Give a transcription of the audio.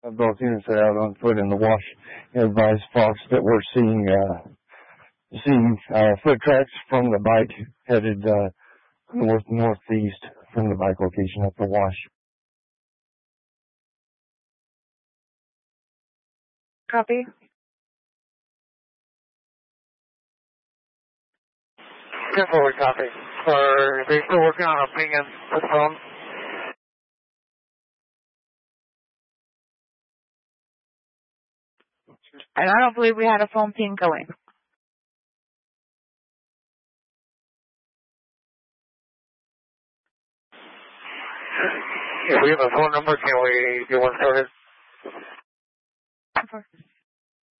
Both units are out on foot in the wash. Advise Fox that we're seeing foot tracks from the bike headed northeast from the bike location at the wash. Copy. 10-4, copy. Are they still working on a ping in the phone? And I don't believe we had a phone ping going. If we have a phone number, can we get one started?